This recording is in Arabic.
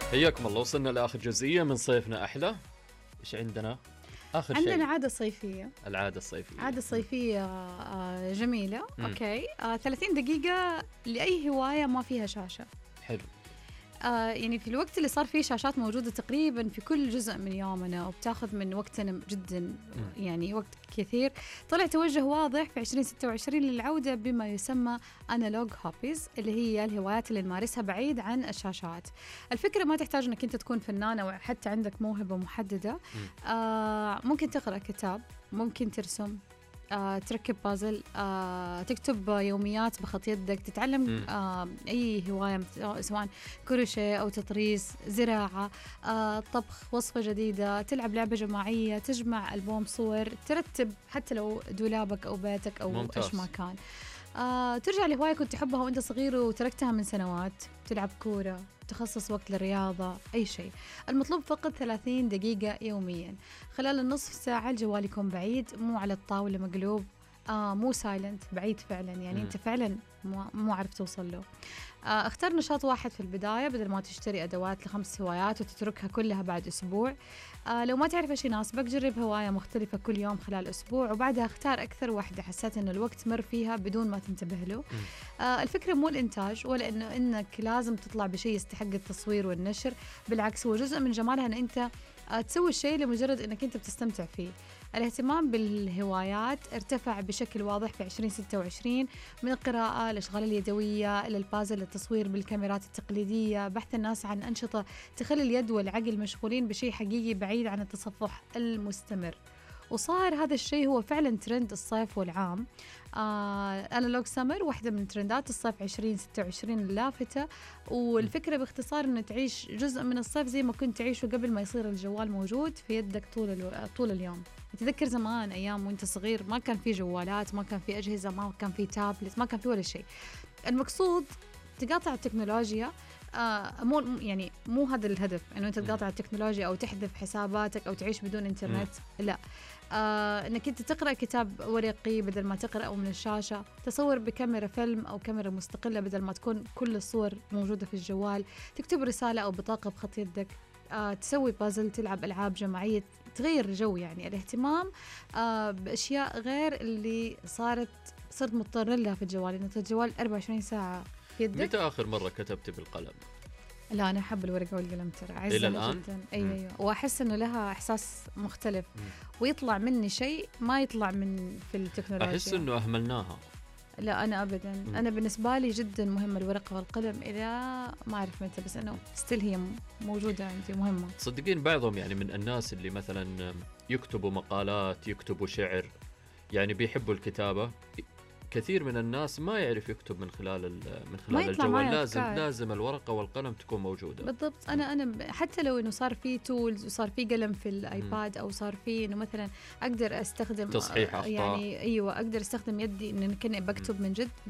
حياكم الله. وصلنا لآخر جزئية من صيفنا أحلى. إيش عندنا آخر شيء؟ عندنا عادة صيفية. العادة الصيفية. عادة صيفية جميلة. أوكي. 30 دقيقة لأي هواية ما فيها شاشة. حلو. يعني في الوقت اللي صار فيه شاشات موجودة تقريبا في كل جزء من يومنا وبتاخذ من وقتنا جدا، يعني وقت كثير، طلع توجه واضح في 2026 للعودة بما يسمى أنالوج هوبيز، اللي هي الهوايات اللي نمارسها بعيد عن الشاشات. الفكرة ما تحتاج أنك أنت تكون فنان أو حتى عندك موهبة محددة. ممكن تقرأ كتاب، ممكن ترسم، تركب بازل، تكتب يوميات بخط يدك، تتعلم أي هواية سواء كروشيه أو تطريز، زراعة، طبخ وصفة جديدة، تلعب لعبة جماعية، تجمع ألبوم صور، ترتب حتى لو دولابك أو بيتك أو ممتاز. إيش ما كان. ترجع لهواية كنت تحبها وأنت صغير وتركتها من سنوات، تلعب كورة، تخصص وقت للرياضة، أي شيء. المطلوب فقط 30 دقيقة يوميا. خلال النصف ساعة الجوال يكون بعيد، مو على الطاولة مقلوب، مو سايلنت، بعيد فعلا، يعني أنت فعلا مو عارف توصل له. اختار نشاط واحد في البداية بدل ما تشتري أدوات ل5 هوايات وتتركها كلها بعد أسبوع. لو ما تعرف ايش يناسبك، جرب هواية مختلفة كل يوم خلال أسبوع، وبعدها اختار أكثر واحدة حسيت إن الوقت مر فيها بدون ما تنتبه له. الفكرة مو الإنتاج ولا إنك لازم تطلع بشيء يستحق التصوير والنشر، بالعكس هو جزء من جمالها إن أنت تسوي الشيء لمجرد إنك أنت بتستمتع فيه. الاهتمام بالهوايات ارتفع بشكل واضح في 2026، من القراءة، الأشغال اليدوية، إلى البازل، التصوير بالكاميرات التقليدية، بحث الناس عن أنشطة تخلي اليد والعقل مشغولين بشيء حقيقي بعيد عن التصفح المستمر. وصار هذا الشيء هو فعلا ترند الصيف والعام. أنالوج سمر واحدة من ترندات الصيف 2026 اللافتة. والفكرة باختصار أن تعيش جزء من الصيف زي ما كنت تعيشه قبل ما يصير الجوال موجود في يدك طول اليوم. تذكر زمان أيام وانت صغير ما كان في جوالات، ما كان في أجهزة، ما كان في تابلت، ما كان في ولا شيء. المقصود تقاطع التكنولوجيا. مو هذا الهدف انه انت تقاطع التكنولوجيا او تحذف حساباتك او تعيش بدون انترنت. لا، انك انت تقرا كتاب ورقي بدل ما تقرا من الشاشه، تصور بكاميرا فيلم او كاميرا مستقله بدل ما تكون كل الصور موجوده في الجوال، تكتب رساله او بطاقه بخط يدك، تسوي بازل، تلعب العاب جماعيه، تغير جو. يعني الاهتمام باشياء غير اللي صرت مضطر لها في الجوال، انه الجوال 24 ساعه في يدك. متى آخر مرة كتبت بالقلم؟ لا، أنا أحب الورقة والقلم ترى، إلى الآن جدا. أيوة. وأحس إنه لها إحساس مختلف، ويطلع مني شيء ما يطلع من في التكنولوجيا. أحس إنه أهملناها. لا، أنا أبدا. أنا بالنسبة لي جدا مهمة الورقة والقلم، إلى ما أعرف متى، بس إنه ستيل هي موجودة عندي، مهمة. تصدقين بعضهم يعني من الناس اللي مثلا يكتبوا مقالات، يكتبوا شعر، يعني بيحبوا الكتابة. كثير من الناس ما يعرف يكتب من خلال الجوال. لازم الورقة والقلم تكون موجودة. بالضبط. أنا حتى لو إنه صار في تولز وصار في قلم في الآيباد، أو صار في إنه مثلا أقدر أستخدم تصحيح أخطاء، يعني أيوة، أقدر أستخدم يدي إن كني بكتب من جد.